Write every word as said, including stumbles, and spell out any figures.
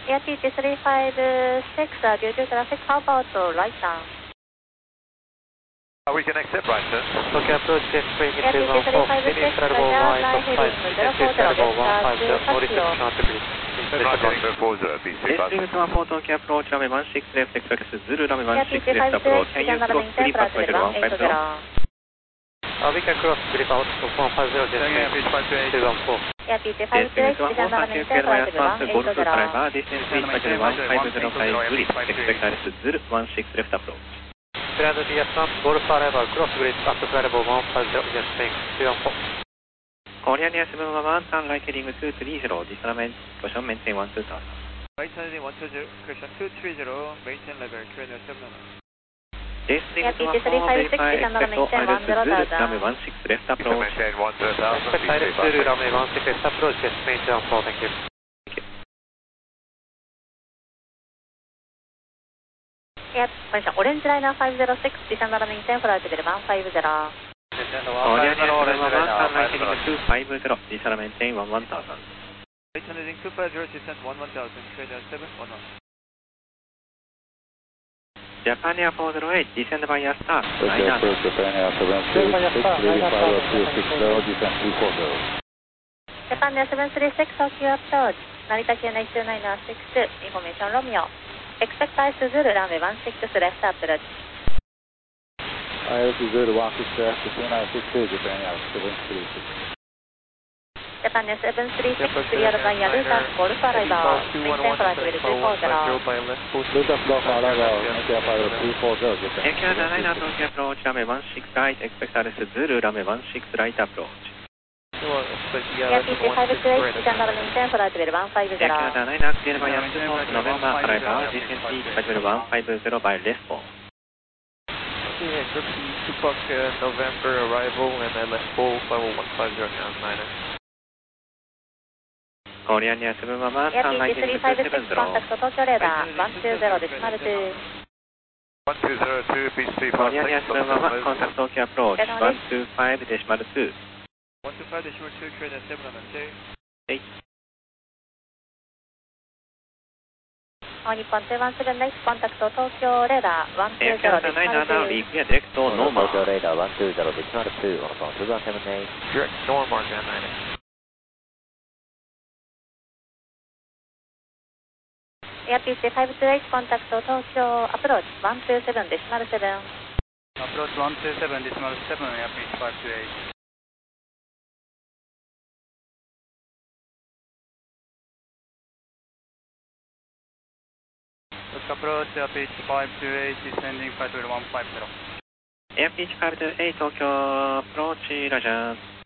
Air T T three five six, uh, due to traffic, how about uh, right down? Uh, we can accept right turn. Okay, approach Jet Spring Air T T three five six, Roger, line heading zero four zero, get start to Pasio. Roger, four zero, B three five. S three four Tokyo approach, runway one six left, expect Zulu, runway one Air six T T left five approach. six, Can you general cross maintain, three flight five level zero one one five eight zero? zero. Uh, we can cross grid out of one five zero Jet Spring three one four. Air T T five six, general maintain, flight level one eight Golf zero. driver, distance three five zero one five zero five grid, expect Zulu, one six left approach. three hundred Vietnam, Golf arrival, cross grid up to flight level one five zero Jet Spring three one four. Korean Air seven one one, turn right heading two three zero, disarmament, caution maintain one two thousand. Right heading one two zero, caution two three zero, maintain level, Korean Air seven one one. Air T T three five six, general maintain one zero thousand. Runway one six left approach. Maintain one zero thousand, Expect direct Zulu, runway one six left approach, Jet Spring three one four, thank you. Air, ごめんなさい、オレンジライナーファイブゼロシックス、general maintain, flight level one five zero. Korean Air seven one one, turn right heading two five zero, disarmament maintain one one thousand. Right heading two five zero, descent one one thousand, Korean Air seven one one. Japan Air four zero eight, descend via star, Okay, approach Japan Air seven three six, leading five two six zero, descent three four zero. Japan Air seven three six, Tokyo approach, Narita Q nine two nine six two, information Romeo. Expect ice Zulu, runway one six left approach. I S Zulu one six left, two nine six two, Japan Air seven three six. Japan Air seven three six, cleared via Lucas Golf arrival, maintain flight level two four zero. Lucas Golf arrival, maintain flight level three four zero, Japan Air Canada nine Tokyo approach, runway one six right, expect Zulu, runway one six right approach. Air T T five six, general maintain, flight level one five Air zero. Canada nine, cleared via two North November arrival, descent flight level one five zero by left four. Okay, repeat two o'clock uh, November arrival and then left full, level one five zero now, niner. Korean Air seven one one, Air turn T right T heading three five two six, seven zero. contact Tokyo radar, one two zero, decimal two. one two zero two, B three five Korean Air six, seven one one, contact Tokyo approach, one two five decimal two. one two five decimal two, Korean Air seven one one, okay? eight. All Nippon two one seven next, contact Tokyo radar, one two Air zero, Canada nine, decimal now two. repeat direct to normal. Tokyo radar one two zero, decimal two, on phone two one seven eight. Direct norm, mark down niner. Air T T five two eight, contact Tokyo approach, one two seven, decimal seven. Approach one two seven, decimal seven, Air T T five two eight. Approach Air T T five two eight, descending flight level one five zero. Air T T five two eight, Tokyo approach, Roger.